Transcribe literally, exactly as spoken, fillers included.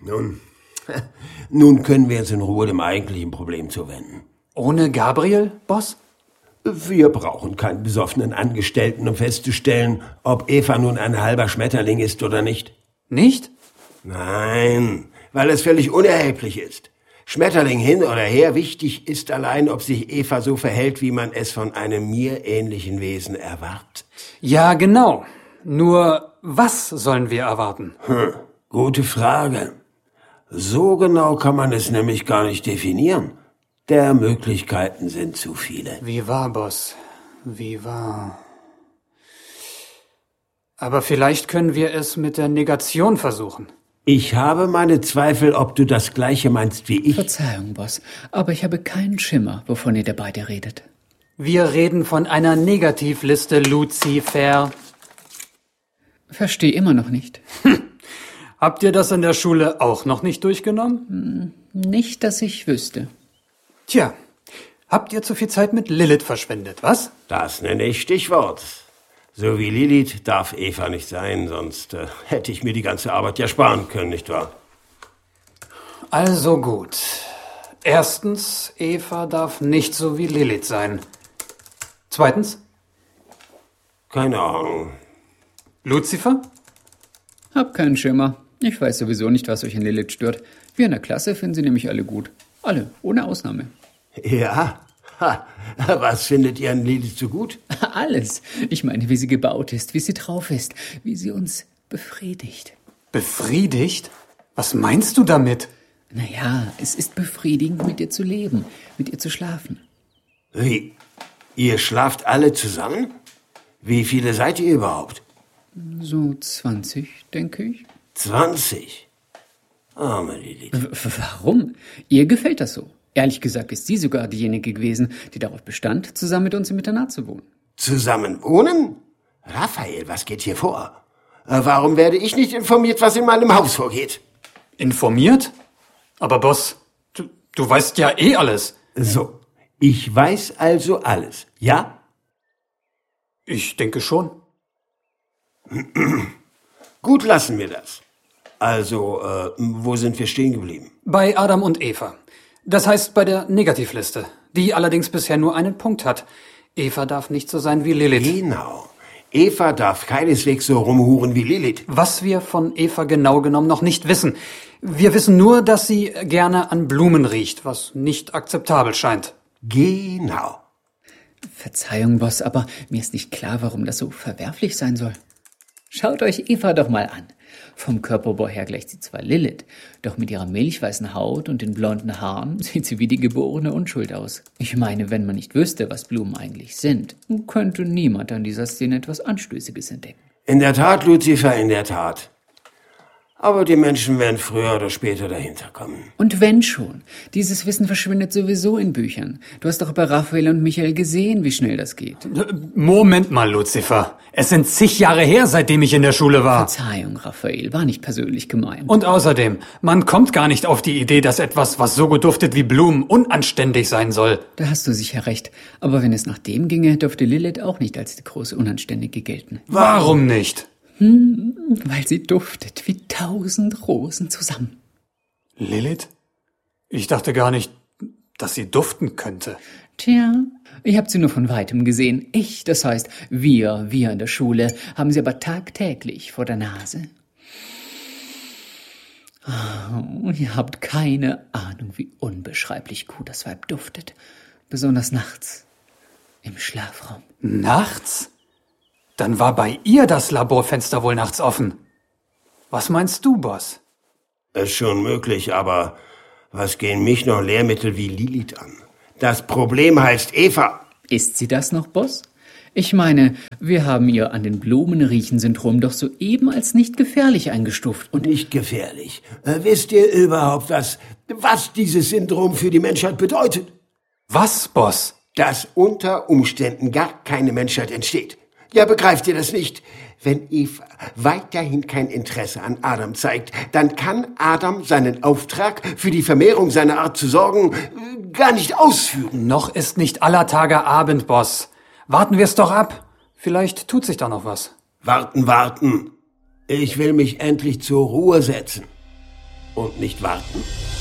Nun, nun können wir uns in Ruhe dem eigentlichen Problem zuwenden. Ohne Gabriel, Boss? Wir brauchen keinen besoffenen Angestellten, um festzustellen, ob Eva nun ein halber Schmetterling ist oder nicht. Nicht? Nein, weil es völlig unerheblich ist. Schmetterling hin oder her, wichtig ist allein, ob sich Eva so verhält, wie man es von einem mir ähnlichen Wesen erwartet. Ja, genau. Nur, was sollen wir erwarten? Hm, gute Frage. So genau kann man es nämlich gar nicht definieren. Der Möglichkeiten sind zu viele. Wie wahr, Boss? Wie wahr? Aber vielleicht können wir es mit der Negation versuchen. Ich habe meine Zweifel, ob du das Gleiche meinst wie ich. Verzeihung, Boss, aber ich habe keinen Schimmer, wovon ihr da beide redet. Wir reden von einer Negativliste, Lucifer. Verstehe immer noch nicht. Hm. Habt ihr das in der Schule auch noch nicht durchgenommen? Hm, nicht, dass ich wüsste. Tja, habt ihr zu viel Zeit mit Lilith verschwendet, was? Das nenne ich Stichwort. So wie Lilith darf Eva nicht sein, sonst äh, hätte ich mir die ganze Arbeit ja sparen können, nicht wahr? Also gut. Erstens, Eva darf nicht so wie Lilith sein. Zweitens? Keine Ahnung. Lucifer? Hab keinen Schimmer. Ich weiß sowieso nicht, was euch in Lilith stört. Wir in der Klasse finden sie nämlich alle gut. Alle, ohne Ausnahme. Ja? Ha. Was findet ihr an Lilith so gut? Alles. Ich meine, wie sie gebaut ist, wie sie drauf ist, wie sie uns befriedigt. Befriedigt? Was meinst du damit? Naja, es ist befriedigend, mit ihr zu leben, mit ihr zu schlafen. Wie? Ihr schlaft alle zusammen? Wie viele seid ihr überhaupt? So zwanzig, denke ich. zwanzig? Arme Lilith. W- warum? Ihr gefällt das so. Ehrlich gesagt ist sie sogar diejenige gewesen, die darauf bestand, zusammen mit uns im Internat zu wohnen. Zusammen wohnen? Raphael, was geht hier vor? Äh, warum werde ich nicht informiert, was in meinem Haus vorgeht? Informiert? Aber Boss, du, du weißt ja eh alles. So, ich weiß also alles, ja? Ich denke schon. Gut, lassen wir das. Also, äh, wo sind wir stehen geblieben? Bei Adam und Eva. Das heißt bei der Negativliste, die allerdings bisher nur einen Punkt hat. Eva darf nicht so sein wie Lilith. Genau. Eva darf keineswegs so rumhuren wie Lilith. Was wir von Eva genau genommen noch nicht wissen. Wir wissen nur, dass sie gerne an Blumen riecht, was nicht akzeptabel scheint. Genau. Verzeihung, Boss, aber mir ist nicht klar, warum das so verwerflich sein soll. Schaut euch Eva doch mal an. Vom Körperbau her gleicht sie zwar Lilith, doch mit ihrer milchweißen Haut und den blonden Haaren sieht sie wie die geborene Unschuld aus. Ich meine, wenn man nicht wüsste, was Blumen eigentlich sind, könnte niemand an dieser Szene etwas Anstößiges entdecken. In der Tat, Lucifer, in der Tat. Aber die Menschen werden früher oder später dahinter kommen. Und wenn schon. Dieses Wissen verschwindet sowieso in Büchern. Du hast doch bei Raphael und Michael gesehen, wie schnell das geht. Moment mal, Lucifer. Es sind zig Jahre her, seitdem ich in der Schule war. Verzeihung, Raphael, war nicht persönlich gemeint. Und außerdem, man kommt gar nicht auf die Idee, dass etwas, was so gut duftet wie Blumen, unanständig sein soll. Da hast du sicher recht. Aber wenn es nach dem ginge, dürfte Lilith auch nicht als die große Unanständige gelten. Warum nicht? Hm, weil sie duftet wie tausend Rosen zusammen. Lilith? Ich dachte gar nicht, dass sie duften könnte. Tja, ich hab sie nur von Weitem gesehen. Ich, das heißt, wir, wir in der Schule, haben sie aber tagtäglich vor der Nase. Oh, ihr habt keine Ahnung, wie unbeschreiblich gut das Weib duftet. Besonders nachts, im Schlafraum. Nachts? Dann war bei ihr das Laborfenster wohl nachts offen. Was meinst du, Boss? Ist schon möglich, aber was gehen mich noch Lehrmittel wie Lilith an? Das Problem heißt Eva. Ist sie das noch, Boss? Ich meine, wir haben ihr an den Blumenriechen-Syndrom doch soeben als nicht gefährlich eingestuft. Und nicht gefährlich. Äh, wisst ihr überhaupt, was, was dieses Syndrom für die Menschheit bedeutet? Was, Boss? Dass unter Umständen gar keine Menschheit entsteht. Ja, begreift ihr das nicht? Wenn Eva weiterhin kein Interesse an Adam zeigt, dann kann Adam seinen Auftrag, für die Vermehrung seiner Art zu sorgen, gar nicht ausführen. Noch ist nicht aller Tage Abend, Boss. Warten wir es doch ab. Vielleicht tut sich da noch was. Warten, warten. Ich will mich endlich zur Ruhe setzen. Und nicht warten?